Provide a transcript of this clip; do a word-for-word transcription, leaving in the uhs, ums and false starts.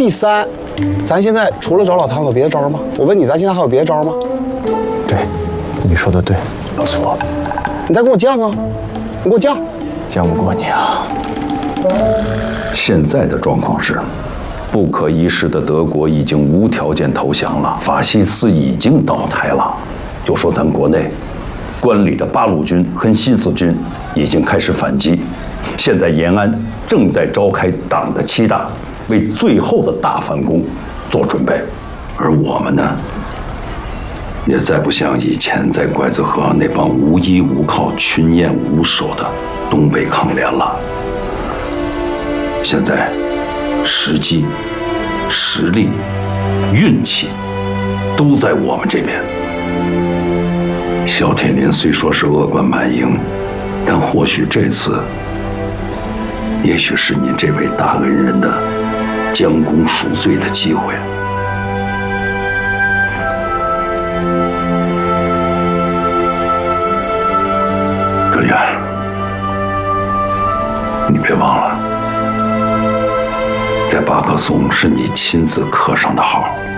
第三，咱现在除了找老汤有别的招吗？我问你，咱现在还有别的招吗？ 对，你说的对，老苏， 你再给我犟啊！你给我犟， 犟不过你啊！ 现在的状况是，不可一世的德国已经无条件投降了，法西斯已经倒台了。就说咱国内，关里的八路军和西四军已经开始反击，现在延安正在召开党的七大，为最后的大反攻做准备。而我们呢，也再不像以前在拐子河那帮无依无靠、群雁无首的东北抗联了。现在，时机、实力、运气都在我们这边。萧铁林虽说是恶贯满盈，但或许这次，也许是您这位大恩人的将功赎罪的机会。葛源，你别忘了，在八棵松是你亲自刻上的号。